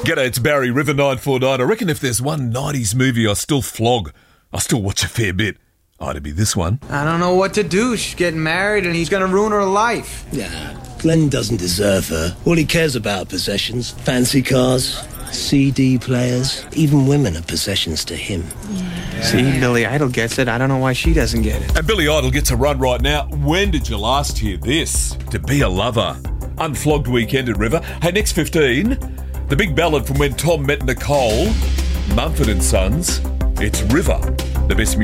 G'day, it's Barry, River 949. I reckon if there's one 90s movie I still flog, I still watch a fair bit, it'd be this one. I don't know what to do. She's getting married and he's going to ruin her life. Yeah, Glenn doesn't deserve her. All he cares about are possessions. Fancy cars, CD players, even women are possessions to him. Yeah. See, Billy Idol gets it. I don't know why she doesn't get it. And Billy Idol gets a run right now. When did you last hear this? To be a lover. Unflogged weekend at River. Hey, next 15, the big ballad from when Tom met Nicole, Mumford & Sons. It's River, the best music.